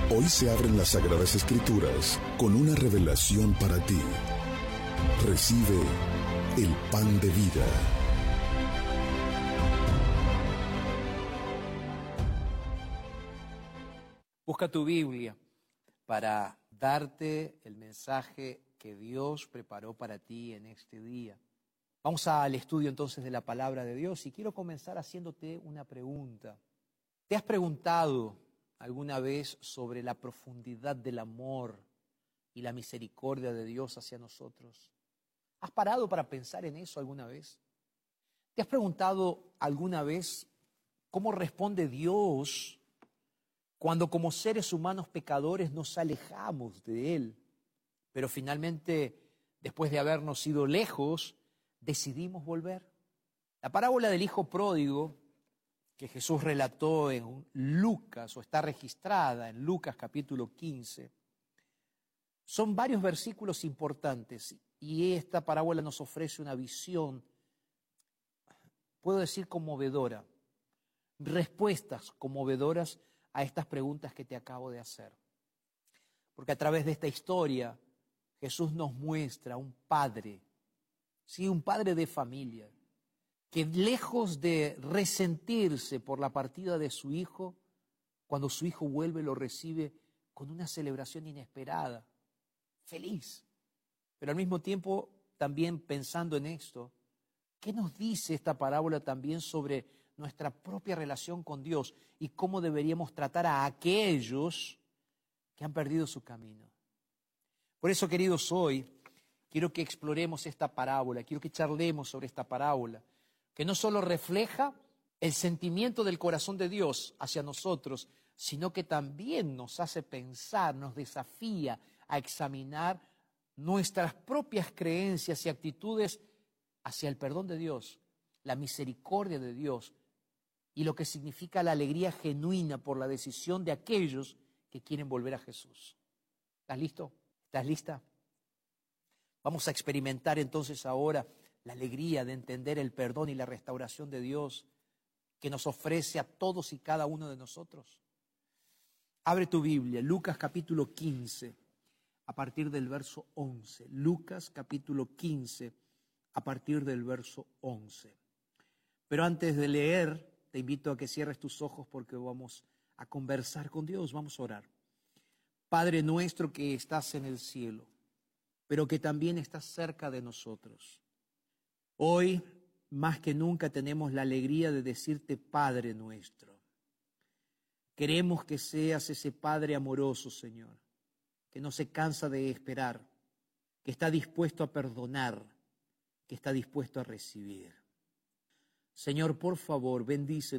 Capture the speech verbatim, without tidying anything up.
Hoy se abren las Sagradas Escrituras con una revelación para ti. Recibe el pan de vida. Busca tu Biblia para darte el mensaje que Dios preparó para ti en este día. Vamos al estudio entonces de la palabra de Dios y quiero comenzar haciéndote una pregunta. ¿Te has preguntado alguna vez sobre la profundidad del amor y la misericordia de Dios hacia nosotros? ¿Has parado para pensar en eso alguna vez? ¿Te has preguntado alguna vez cómo responde Dios cuando como seres humanos pecadores nos alejamos de Él, pero finalmente, después de habernos ido lejos, decidimos volver? La parábola del hijo pródigo que Jesús relató en Lucas, o está registrada en Lucas capítulo quince, son varios versículos importantes y esta parábola nos ofrece una visión, puedo decir conmovedora, respuestas conmovedoras a estas preguntas que te acabo de hacer. Porque a través de esta historia Jesús nos muestra un padre, sí, un padre de familia, que lejos de resentirse por la partida de su hijo, cuando su hijo vuelve lo recibe con una celebración inesperada, feliz. Pero al mismo tiempo, también pensando en esto, ¿qué nos dice esta parábola también sobre nuestra propia relación con Dios y cómo deberíamos tratar a aquellos que han perdido su camino? Por eso, queridos, hoy quiero que exploremos esta parábola, quiero que charlemos sobre esta parábola, que no solo refleja el sentimiento del corazón de Dios hacia nosotros, sino que también nos hace pensar, nos desafía a examinar nuestras propias creencias y actitudes hacia el perdón de Dios, la misericordia de Dios y lo que significa la alegría genuina por la decisión de aquellos que quieren volver a Jesús. ¿Estás listo? ¿Estás lista? Vamos a experimentar entonces ahora la alegría de entender el perdón y la restauración de Dios que nos ofrece a todos y cada uno de nosotros. Abre tu Biblia, Lucas capítulo quince, a partir del verso once. Lucas capítulo quince, a partir del verso once. Pero antes de leer, te invito a que cierres tus ojos porque vamos a conversar con Dios, vamos a orar. Padre nuestro que estás en el cielo, pero que también estás cerca de nosotros. Hoy, más que nunca, tenemos la alegría de decirte Padre nuestro. Queremos que seas ese Padre amoroso, Señor, que no se cansa de esperar, que está dispuesto a perdonar, que está dispuesto a recibir. Señor, por favor, bendice